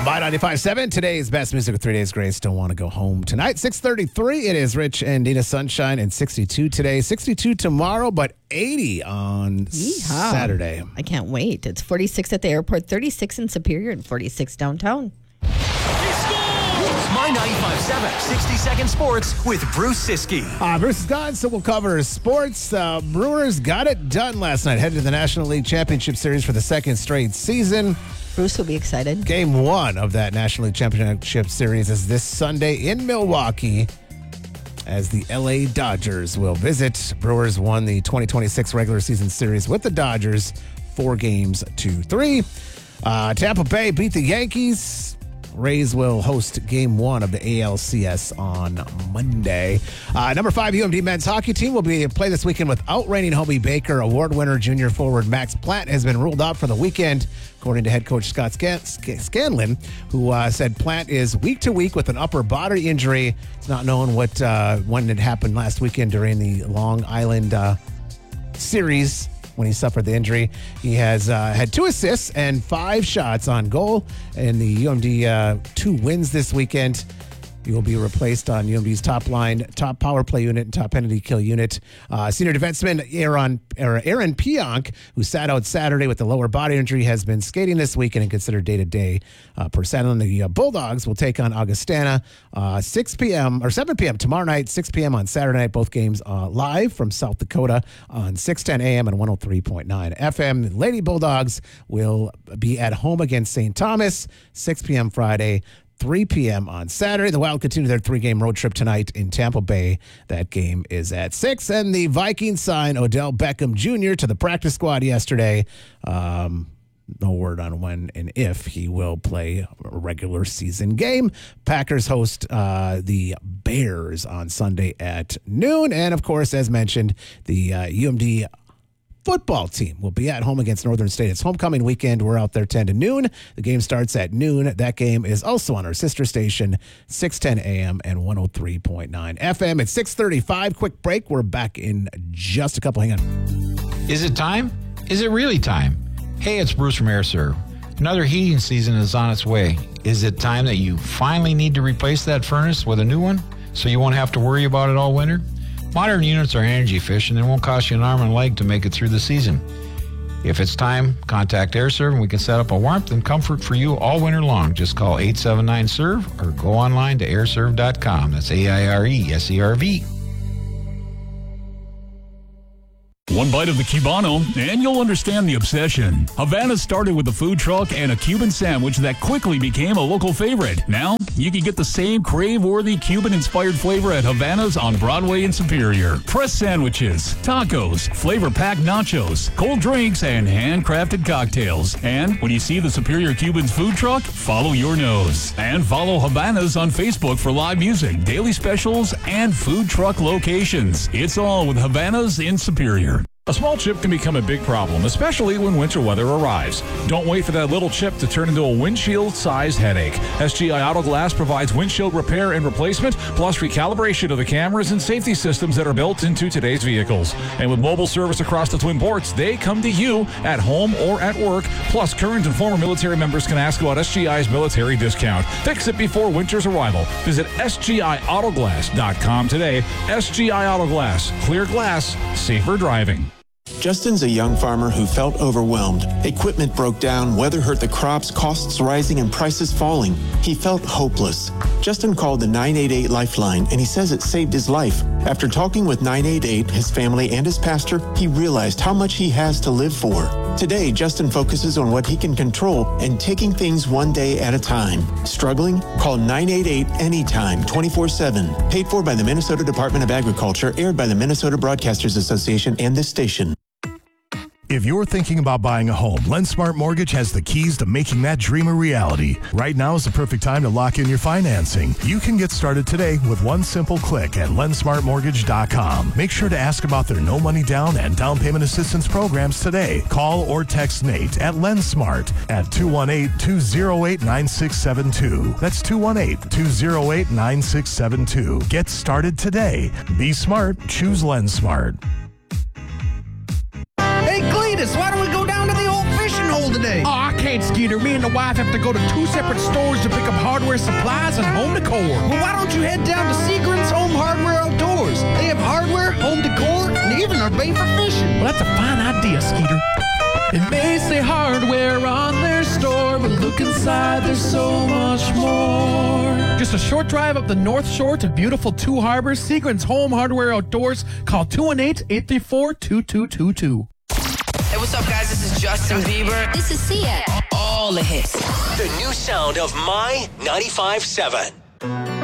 By 95.7, today's best music with 3 Days Grace. Don't want to go home tonight. 6:33, it is Rich and Dina Sunshine, and 62 today. 62 tomorrow, but 80 on Yeehaw. Saturday. I can't wait. It's 46 at the airport, 36 in Superior, and 46 downtown. It's My 95.7 60-second sports with Bruce Siskey. Bruce is gone, so we'll cover sports. Brewers got it done last night. Headed to the National League Championship Series for the second straight season. Bruce will be excited. Game one of that National League Championship Series is this Sunday in Milwaukee as the LA Dodgers will visit. Brewers won the 2026 regular season series with the Dodgers 4-3. Tampa Bay beat the Yankees. Rays will host game one of the ALCS on Monday. Number 5 UMD men's hockey team will play this weekend without reigning Hobie Baker. Award winner junior forward Max Platt has been ruled out for the weekend, according to head coach Scott Scanlon, who said Platt is week to week with an upper body injury. It's not known when it happened last weekend during the Long Island series. When he suffered the injury, he has had 2 assists and 5 shots on goal in the UMD 2 wins this weekend. He will be replaced on UMD's top line, top power play unit, and top penalty kill unit. Senior defenseman Aaron Pionk, who sat out Saturday with a lower body injury, has been skating this weekend and considered day-to-day. Percent. The Bulldogs will take on Augustana 7 p.m. tomorrow night, 6 p.m. on Saturday night. Both games live from South Dakota on 610 a.m. and 103.9 FM. The Lady Bulldogs will be at home against St. Thomas, 6 p.m. Friday. 3 p.m. on Saturday. The Wild continue their 3-game road trip tonight in Tampa Bay. That game is at 6. And the Vikings signed Odell Beckham Jr. to the practice squad yesterday. No word on when and if he will play a regular season game. Packers host the Bears on Sunday at noon. And, of course, as mentioned, the UMD football team will be at home against Northern State. It's homecoming weekend. We're out there 10 to noon. The game starts at noon. That game is also on our sister station, 610 a.m. and 103.9 FM. It's 6:35. Quick break. We're back in just a couple. Hang on. Is it time? Is it really time? Hey, it's Bruce from AirServe. Another heating season is on its way. Is it time that you finally need to replace that furnace with a new one so you won't have to worry about it all winter? Modern units are energy efficient and won't cost you an arm and a leg to make it through the season. If it's time, contact AirServe and we can set up a warmth and comfort for you all winter long. Just call 879-SERVE or go online to airserve.com. That's AIRESERV. One bite of the Cubano, and you'll understand the obsession. Havana started with a food truck and a Cuban sandwich that quickly became a local favorite. Now, you can get the same crave-worthy Cuban-inspired flavor at Havana's on Broadway in Superior. Press sandwiches, tacos, flavor-packed nachos, cold drinks, and handcrafted cocktails. And when you see the Superior Cuban's food truck, follow your nose. And follow Havana's on Facebook for live music, daily specials, and food truck locations. It's all with Havana's in Superior. A small chip can become a big problem, especially when winter weather arrives. Don't wait for that little chip to turn into a windshield-sized headache. SGI Auto Glass provides windshield repair and replacement, plus recalibration of the cameras and safety systems that are built into today's vehicles. And with mobile service across the Twin Ports, they come to you at home or at work. Plus, current and former military members can ask about SGI's military discount. Fix it before winter's arrival. Visit SGIAutoglass.com today. SGI Auto Glass. Clear glass, safer driving. Justin's a young farmer who felt overwhelmed. Equipment broke down, weather hurt the crops, costs rising, and prices falling. He felt hopeless. Justin called the 988 Lifeline, and he says it saved his life. After talking with 988, his family, and his pastor, he realized how much he has to live for. Today, Justin focuses on what he can control and taking things one day at a time. Struggling? Call 988 anytime, 24/7. Paid for by the Minnesota Department of Agriculture, aired by the Minnesota Broadcasters Association and this station. If you're thinking about buying a home, LendSmart Mortgage has the keys to making that dream a reality. Right now is the perfect time to lock in your financing. You can get started today with one simple click at lendsmartmortgage.com. Make sure to ask about their no money down and down payment assistance programs today. Call or text Nate at LendSmart at 218-208-9672. That's 218-208-9672. Get started today. Be smart. Choose LendSmart. Hey, Cletus, why don't we go down to the old fishing hole today? Oh, I can't right, Skeeter. Me and the wife have to go to 2 separate stores to pick up hardware supplies and home decor. Well, why don't you head down to Seagram's Home Hardware Outdoors? They have hardware, home decor, and even are bait for fishing. Well, that's a fine idea, Skeeter. It may say hardware on their store, but look inside, there's so much more. Just a short drive up the North Shore to beautiful Two Harbors. Seagram's Home Hardware Outdoors. Call 218-834-2222. Hey, what's up, guys? This is Justin Bieber. This is Sia. All the hits. The new sound of My 95.7.